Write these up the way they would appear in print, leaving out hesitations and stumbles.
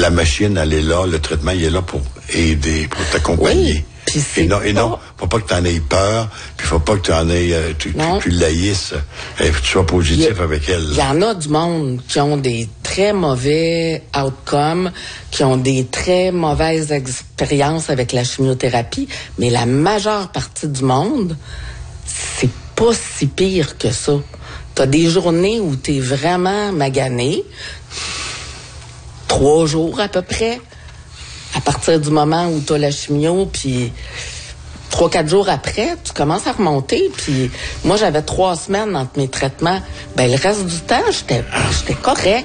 la machine, elle est là, le traitement, il est là pour aider, pour t'accompagner. Oui, et non, faut pas que tu en aies peur, puis faut pas que tu en aies, tu l'haïsses, et que tu sois positif avec elle. Il y en a du monde qui ont des très mauvais outcomes, qui ont des très mauvaises expériences avec la chimiothérapie, mais la majeure partie du monde, c'est pas si pire que ça. T'as des journées où t'es vraiment magané, 3 jours à peu près, à partir du moment où t'as la chimio, puis 3-4 jours après, tu commences à remonter. Puis moi, j'avais 3 semaines entre mes traitements. Ben le reste du temps, j'étais correct.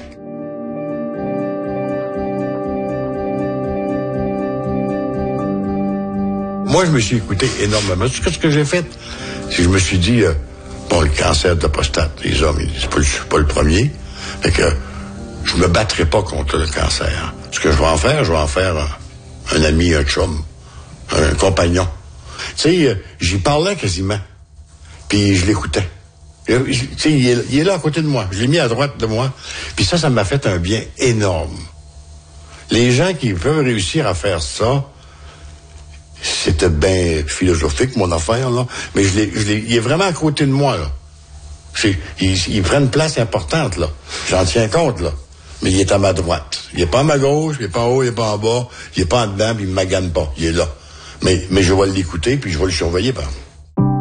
Moi, je me suis écouté énormément. Tu sais ce que j'ai fait? C'est que je me suis dit, bon, le cancer de la prostate, les hommes, c'est pas le premier. Fait que je me battrai pas contre le cancer. Ce que je vais en faire un ami, un chum, un compagnon. Tu sais, j'y parlais quasiment. Puis je l'écoutais. Tu sais, il est là à côté de moi. Je l'ai mis à droite de moi. Puis ça m'a fait un bien énorme. Les gens qui peuvent réussir à faire ça, c'était bien philosophique, mon affaire, là. Mais il est vraiment à côté de moi, là. Il prend une place importante, là. J'en tiens compte, là. Mais il est à ma droite. Il est pas à ma gauche, il est pas en haut, il est pas en bas, il est pas en dedans, puis il me magane pas. Il est là. Mais je vais l'écouter, puis je vais le surveiller, par exemple.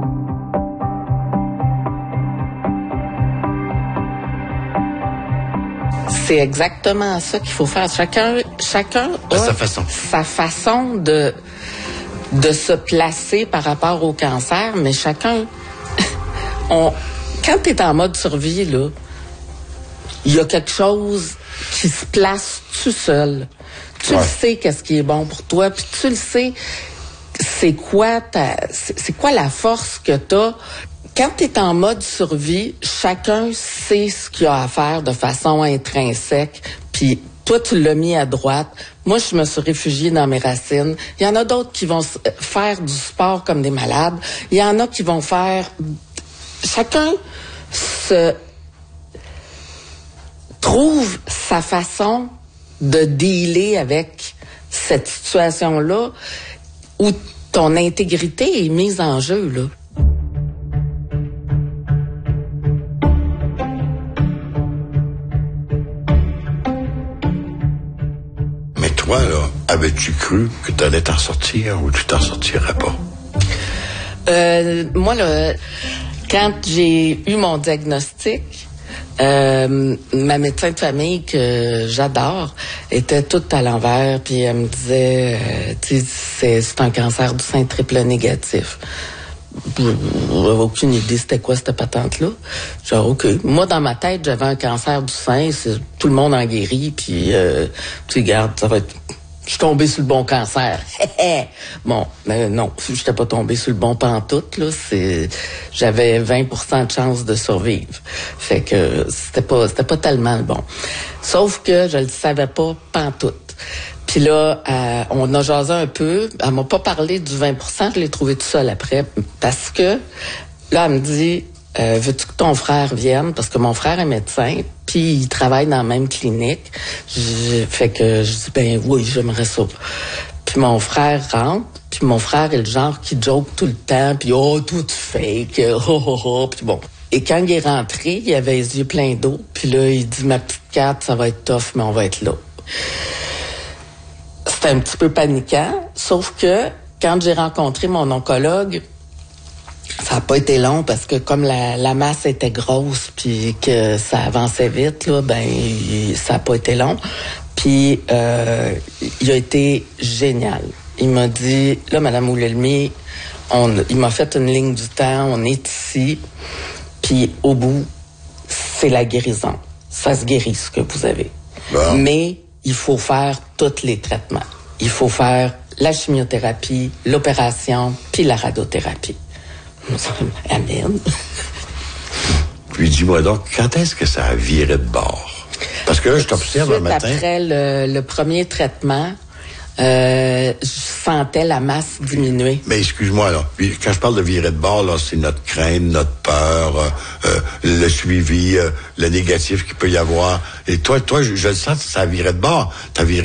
C'est exactement ça qu'il faut faire. Chacun a sa façon de se placer par rapport au cancer, mais chacun... Quand tu es en mode survie, là, il y a quelque chose qui se place tout seul. Tu le sais qu'est-ce qui est bon pour toi, puis tu le sais c'est quoi la force que t'as. Quand tu es en mode survie, chacun sait ce qu'il a à faire de façon intrinsèque, puis toi, tu l'as mis à droite. Moi, je me suis réfugiée dans mes racines. Il y en a d'autres qui vont faire du sport comme des malades. Il y en a qui vont faire... Chacun se trouve sa façon de dealer avec cette situation-là où ton intégrité est mise en jeu, là. Mais toi, là, avais-tu cru que tu allais t'en sortir ou tu t'en sortirais pas? Moi, là, quand j'ai eu mon diagnostic, ma médecin de famille que j'adore était toute à l'envers, puis elle me disait c'est un cancer du sein triple négatif. J'avais aucune idée c'était quoi cette patente-là. Genre, OK. Moi, dans ma tête, j'avais un cancer du sein, tout le monde en guérit, puis tu regardes, ça va être... Je suis tombée sur le bon cancer. Bon, mais non, j'étais pas tombée sur le bon pantoute, là. J'avais 20% de chance de survivre. Fait que c'était pas tellement le bon. Sauf que je le savais pas pantoute. Puis là, on a jasé un peu. Elle m'a pas parlé du 20%, je l'ai trouvé tout seul après. Parce que, là, elle me dit... veux-tu que ton frère vienne? Parce que mon frère est médecin, puis il travaille dans la même clinique. Fait que je dis, ben oui, j'aimerais ça. Puis mon frère rentre, puis mon frère est le genre qui joke tout le temps, puis oh, tout fake, puis bon. Et quand il est rentré, il avait les yeux pleins d'eau, puis là, il dit, ma petite Kat, ça va être tough, mais on va être là. C'était un petit peu paniquant, sauf que quand j'ai rencontré mon oncologue, ça n'a pas été long parce que comme la masse était grosse puis que ça avançait vite, là, ben ça n'a pas été long. Puis il a été génial. Il m'a dit, là, Madame Oulelmi, il m'a fait une ligne du temps, on est ici, puis au bout, c'est la guérison. Ça se guérit, ce que vous avez. Bon. Mais il faut faire tous les traitements. Il faut faire la chimiothérapie, l'opération, puis la radiothérapie. Amen. Puis dis-moi donc, quand est-ce que ça a viré de bord? Parce que là, je t'observe un matin. Après le premier traitement, je sentais la masse diminuer. Mais excuse-moi, là. Quand je parle de virer de bord, là, c'est notre crainte, notre peur, le suivi, le négatif qu'il peut y avoir. Et toi, je le sens que ça a viré de bord. T'as viré